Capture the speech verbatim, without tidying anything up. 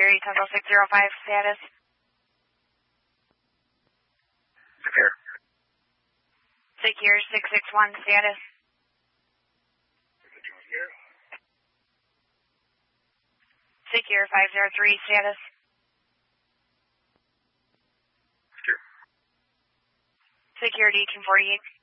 Security Central six zero five, status. Secure. Secure six six one, status. Secure five zero three, status. Secure. Security eighteen forty-eight.